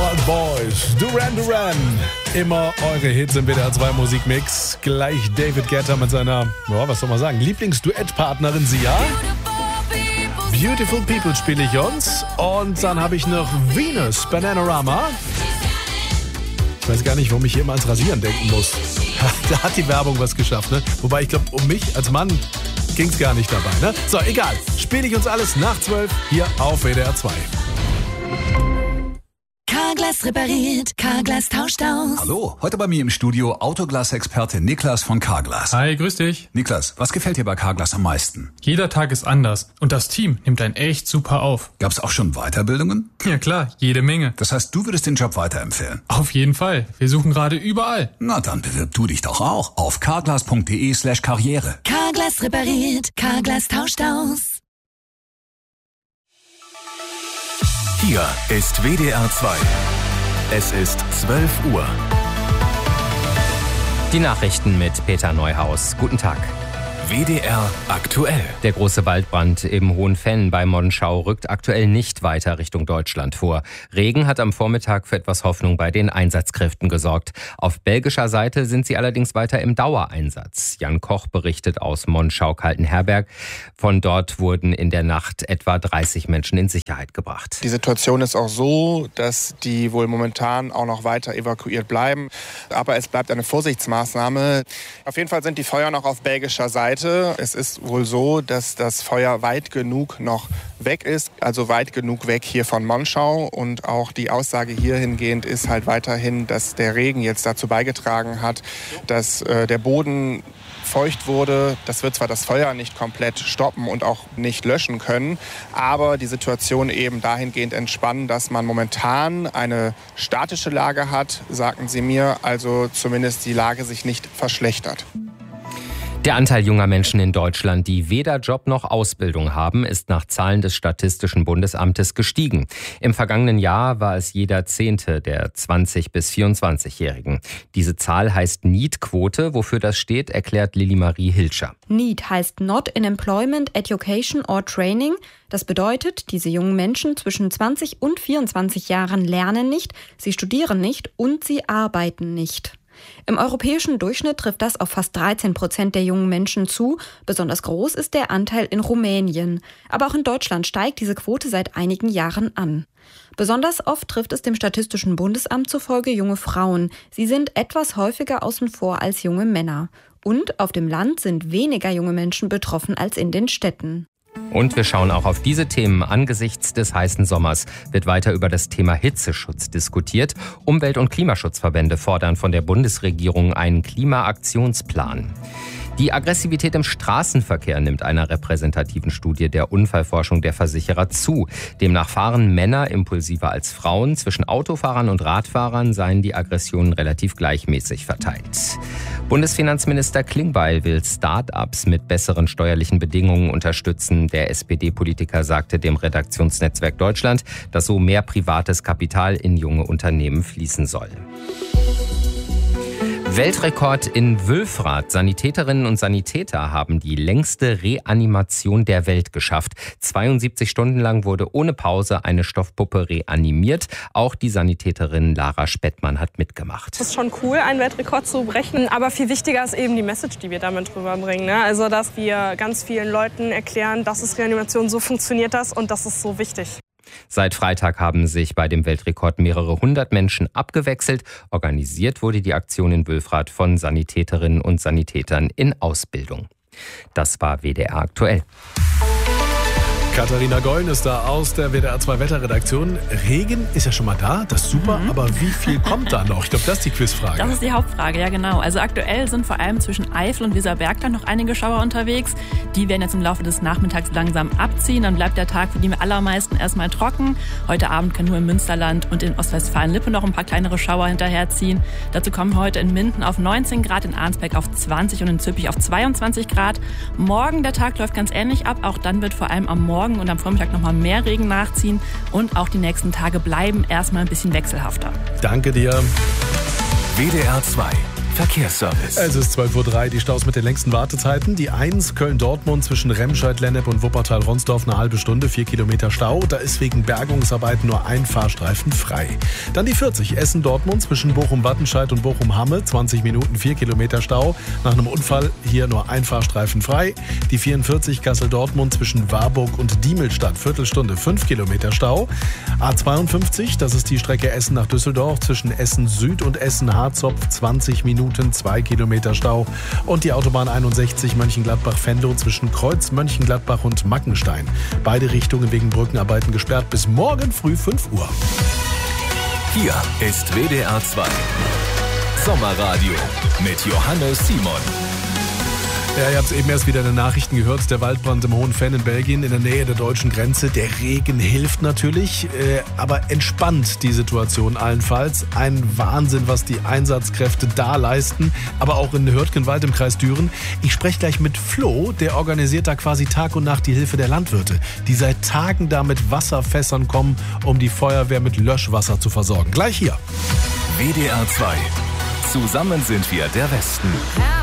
Park Boys, Duran Duran. Immer eure Hits im WDR 2 Musikmix. Gleich David Guetta mit seiner, was soll man sagen, Lieblingsduettpartnerin Sia. Beautiful People spiele ich uns. Und dann habe ich noch Venus, Bananarama. Ich weiß gar nicht, warum ich hier immer ans Rasieren denken muss. Da hat die Werbung was geschafft, ne? Wobei ich glaube, um mich als Mann ging es gar nicht dabei, ne? So, egal. Spiele ich uns alles nach 12 hier auf WDR 2. Carglass repariert, Carglass tauscht aus. Hallo, heute bei mir im Studio Autoglas-Experte Niklas von Carglass. Hi, grüß dich. Niklas, was gefällt dir bei Carglass am meisten? Jeder Tag ist anders und das Team nimmt einen echt super auf. Gab's auch schon Weiterbildungen? Ja klar, jede Menge. Das heißt, du würdest den Job weiterempfehlen? Auf jeden Fall. Wir suchen gerade überall. Na, dann bewirb du dich doch auch auf carglass.de/karriere. Carglass repariert, Carglass tauscht aus. Hier ist WDR 2. Es ist 12 Uhr. Die Nachrichten mit Peter Neuhaus. Guten Tag. WDR aktuell. Der große Waldbrand im Hohenfenn bei Monschau rückt aktuell nicht weiter Richtung Deutschland vor. Regen hat am Vormittag für etwas Hoffnung bei den Einsatzkräften gesorgt. Auf belgischer Seite sind sie allerdings weiter im Dauereinsatz. Jan Koch berichtet aus Monschau-Kaltenherberg. Von dort wurden in der Nacht etwa 30 Menschen in Sicherheit gebracht. Die Situation ist auch so, dass die wohl momentan auch noch weiter evakuiert bleiben. Aber es bleibt eine Vorsichtsmaßnahme. Auf jeden Fall sind die Feuer noch auf belgischer Seite. Es ist wohl so, dass das Feuer weit genug noch weg ist, also weit genug weg hier von Monschau. Und auch die Aussage hierhingehend ist halt weiterhin, dass der Regen jetzt dazu beigetragen hat, dass der Boden feucht wurde. Das wird zwar das Feuer nicht komplett stoppen und auch nicht löschen können, aber die Situation eben dahingehend entspannen, dass man momentan eine statische Lage hat, sagten sie mir, also zumindest die Lage sich nicht verschlechtert. Der Anteil junger Menschen in Deutschland, die weder Job noch Ausbildung haben, ist nach Zahlen des Statistischen Bundesamtes gestiegen. Im vergangenen Jahr war es jeder 10. der 20- bis 24-Jährigen. Diese Zahl heißt NEET-Quote. Wofür das steht, erklärt Lili-Marie Hilscher. NEET heißt Not in Employment, Education or Training. Das bedeutet, diese jungen Menschen zwischen 20 und 24 Jahren lernen nicht, sie studieren nicht und sie arbeiten nicht. Im europäischen Durchschnitt trifft das auf fast 13% der jungen Menschen zu. Besonders groß ist der Anteil in Rumänien. Aber auch in Deutschland steigt diese Quote seit einigen Jahren an. Besonders oft trifft es dem Statistischen Bundesamt zufolge junge Frauen. Sie sind etwas häufiger außen vor als junge Männer. Und auf dem Land sind weniger junge Menschen betroffen als in den Städten. Und wir schauen auch auf diese Themen. Angesichts des heißen Sommers wird weiter über das Thema Hitzeschutz diskutiert. Umwelt- und Klimaschutzverbände fordern von der Bundesregierung einen Klimaaktionsplan. Die Aggressivität im Straßenverkehr nimmt einer repräsentativen Studie der Unfallforschung der Versicherer zu. Demnach fahren Männer impulsiver als Frauen. Zwischen Autofahrern und Radfahrern seien die Aggressionen relativ gleichmäßig verteilt. Bundesfinanzminister Klingbeil will Start-ups mit besseren steuerlichen Bedingungen unterstützen. Der SPD-Politiker sagte dem Redaktionsnetzwerk Deutschland, dass so mehr privates Kapital in junge Unternehmen fließen soll. Weltrekord in Wülfrath. Sanitäterinnen und Sanitäter haben die längste Reanimation der Welt geschafft. 72 Stunden lang wurde ohne Pause eine Stoffpuppe reanimiert. Auch die Sanitäterin Lara Spettmann hat mitgemacht. Es ist schon cool, einen Weltrekord zu brechen. Aber viel wichtiger ist eben die Message, die wir damit rüberbringen. Also, dass wir ganz vielen Leuten erklären, das ist Reanimation, so funktioniert das und das ist so wichtig. Seit Freitag haben sich bei dem Weltrekord mehrere hundert Menschen abgewechselt. Organisiert wurde die Aktion in Wülfrath von Sanitäterinnen und Sanitätern in Ausbildung. Das war WDR aktuell. Katharina Gollen ist da aus der WDR 2 Wetterredaktion. Regen ist ja schon mal da, das ist super, aber wie viel kommt da noch? Ich glaube, das ist die Quizfrage. Das ist die Hauptfrage, ja genau. Also aktuell sind vor allem zwischen Eifel und Weserberg dann noch einige Schauer unterwegs. Die werden jetzt im Laufe des Nachmittags langsam abziehen. Dann bleibt der Tag für die allermeisten erstmal trocken. Heute Abend können nur im Münsterland und in Ostwestfalen-Lippe noch ein paar kleinere Schauer hinterherziehen. Dazu kommen heute in Minden auf 19 Grad, in Arnsberg auf 20 und in Züppich auf 22 Grad. Morgen, der Tag läuft ganz ähnlich ab. Auch dann wird vor allem am Morgen und am Vormittag nochmal mehr Regen nachziehen. Und auch die nächsten Tage bleiben erstmal ein bisschen wechselhafter. Danke dir. WDR 2 Verkehrsservice. Es ist 12:03 Uhr, die Staus mit den längsten Wartezeiten. Die 1 Köln-Dortmund zwischen Remscheid, Lennep und Wuppertal-Ronsdorf eine halbe Stunde, 4 Kilometer Stau. Da ist wegen Bergungsarbeiten nur ein Fahrstreifen frei. Dann die 40 Essen-Dortmund zwischen Bochum-Wattenscheid und Bochum-Hamme, 20 Minuten, 4 Kilometer Stau. Nach einem Unfall hier nur ein Fahrstreifen frei. Die 44 Kassel-Dortmund zwischen Warburg und Diemelstadt, Viertelstunde, 5 Kilometer Stau. A52, das ist die Strecke Essen nach Düsseldorf zwischen Essen Süd und Essen Harzopf, 20 Minuten, 2 Kilometer Stau. Und die Autobahn 61 Mönchengladbach-Venlo zwischen Kreuz Mönchengladbach und Mackenstein. Beide Richtungen wegen Brückenarbeiten gesperrt bis morgen früh 5 Uhr. Hier ist WDR 2 Sommerradio mit Johannes Simon. Ja, ihr habt eben erst wieder in den Nachrichten gehört, der Waldbrand im Hohen Venn in Belgien in der Nähe der deutschen Grenze. Der Regen hilft natürlich, aber entspannt die Situation allenfalls. Ein Wahnsinn, was die Einsatzkräfte da leisten, aber auch in Hürtgenwald im Kreis Düren. Ich spreche gleich mit Flo, der organisiert da quasi Tag und Nacht die Hilfe der Landwirte, die seit Tagen da mit Wasserfässern kommen, um die Feuerwehr mit Löschwasser zu versorgen. Gleich hier. WDR 2. Zusammen sind wir der Westen.